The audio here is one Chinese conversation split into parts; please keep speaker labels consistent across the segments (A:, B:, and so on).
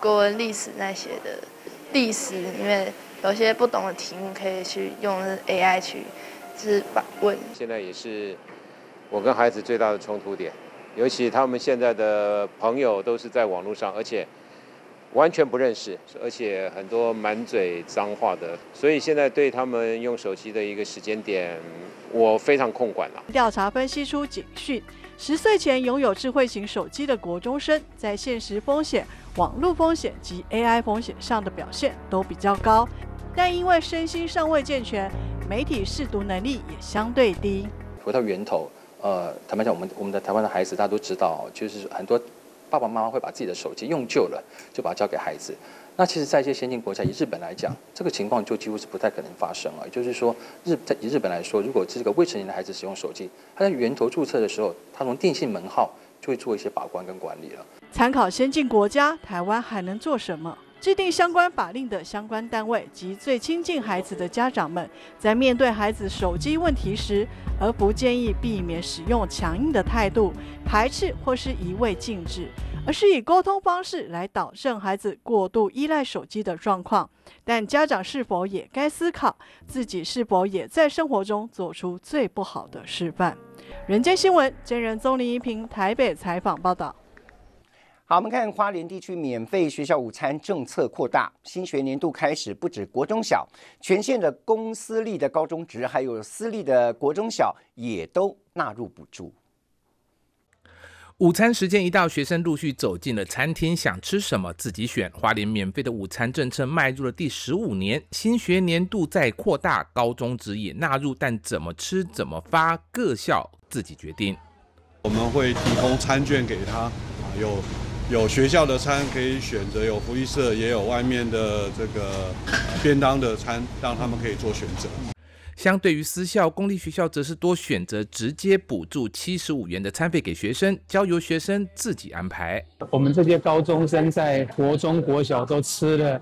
A: 国文、历史那些的历史里面有些不懂的题目，可以去用 AI 去就是问。
B: 现在也是我跟孩子最大的冲突点，尤其他们现在的朋友都是在网络上，而且完全不认识，而且很多满嘴脏话的，所以现在对他们用手机的一个时间点，我非常控管了。
C: 调查分析出警讯，10岁前拥有智慧型手机的国中生，在现实风险、网络风险及 AI 风险上的表现都比较高，但因为身心尚未健全，媒体识读能力也相对低。
D: 回到源头，坦白讲，我们的台湾的孩子大家都知道，就是很多爸爸妈妈会把自己的手机用旧了，就把它交给孩子。那其实，在一些先进国家，以日本来讲，这个情况就几乎是不太可能发生了。也就是说，以日本来说，如果这个未成年的孩子使用手机，他在源头注册的时候，他从电信门号就会做一些把关跟管理了。
C: 参考先进国家，台湾还能做什么？制定相关法令的相关单位及最亲近孩子的家长们，在面对孩子手机问题时，而不建议避免使用强硬的态度，排斥或是一味禁止，而是以沟通方式来导正孩子过度依赖手机的状况。但家长是否也该思考，自己是否也在生活中做出最不好的示范？人间新闻真人综林一平台北采访报道。
E: 好，我们看花莲地区免费学校午餐政策扩大，新学年度开始，不止国中小，全县的公私立的高中职，还有私立的国中小，也都纳入补助。
F: 午餐时间一到，学生陆续走进了餐厅，想吃什么自己选。花莲免费的午餐政策迈入了第15年，新学年度再扩大，高中职也纳入，但怎么吃怎么发，各校自己决定。
G: 我们会提供餐券给他，有学校的餐可以选择，有福利社也有外面的这个便当的餐，让他们可以做选择。
F: 相对于私校，公立学校则是多选择直接补助75元的餐费给学生，交由学生自己安排。
H: 我们这些高中生在国中、国小都吃了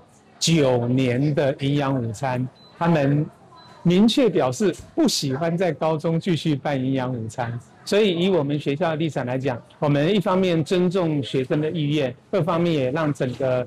H: 9年的营养午餐，他们明确表示不喜欢在高中继续办营养午餐。所以以我们学校的立场来讲，我们一方面尊重学生的意愿，二方面也让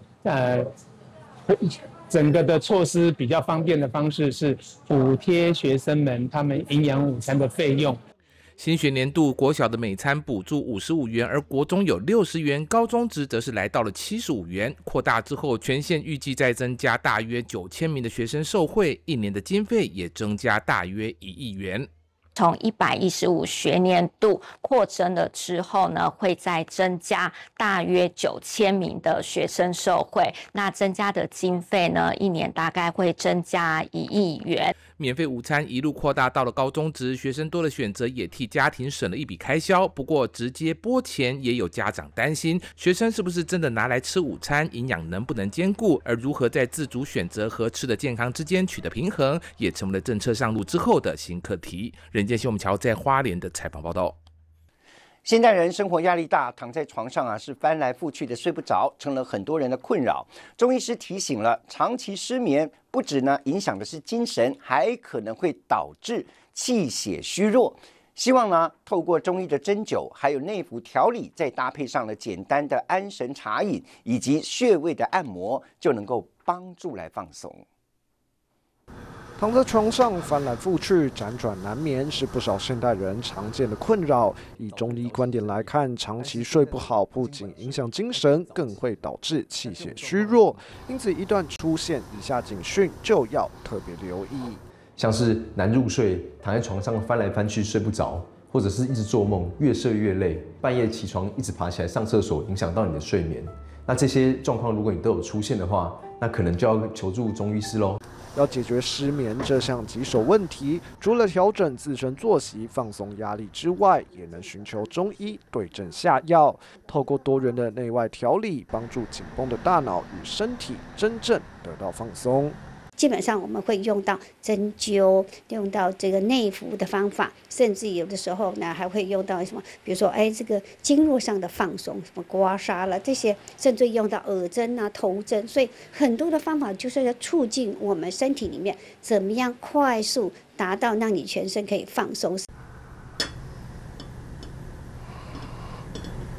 H: 整个的措施比较方便的方式是补贴学生们他们营养午餐的费用。
F: 新学年度国小的每餐补助55元，而国中有60元，高中职则是来到了75元。扩大之后，全县预计再增加大约9000名的学生受惠，一年的经费也增加大约1亿元。
I: 从115学年度扩增了之后呢，会再增加大约9000名的学生受惠。那增加的经费呢，一年大概会增加1亿元。
F: 免费午餐一路扩大到了高中职，学生多了选择，也替家庭省了一笔开销。不过直接拨钱，也有家长担心，学生是不是真的拿来吃午餐，营养能不能兼顾？而如何在自主选择和吃的健康之间取得平衡，也成为了政策上路之后的新课题。人间新闻桥在花莲的采访报道。
E: 现代人生活压力大，躺在床上是翻来覆去的睡不着，成了很多人的困扰。中医师提醒了，长期失眠不止呢影响的是精神，还可能会导致气血虚弱。希望呢透过中医的针灸，还有内服调理，再搭配上了简单的安神茶饮以及穴位的按摩，就能够帮助来放松。
J: 躺在床上翻来覆去、辗转难眠，是不少现代人常见的困扰。以中医观点来看，长期睡不好，不仅影响精神，更会导致气血虚弱。因此，一旦出现以下警讯，就要特别留意。
K: 像是难入睡，躺在床上翻来翻去睡不着，或者是一直做梦，越睡越累，半夜起床一直爬起来上厕所，影响到你的睡眠。那这些状况，如果你都有出现的话，那可能就要求助中医师喽。
J: 要解决失眠这项棘手问题，除了调整自身作息、放松压力之外，也能寻求中医对症下药，透过多元的内外调理，帮助紧绷的大脑与身体真正得到放松。
L: 基本上我们会用到针灸，用到这个内服的方法，甚至有的时候呢还会用到什么，比如说这个经络上的放松，什么刮痧了这些，甚至用到耳针啊、头针，所以很多的方法就是要促进我们身体里面怎么样快速达到让你全身可以放松。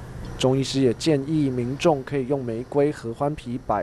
J: 中医师也建议民众可以用玫瑰合欢皮摆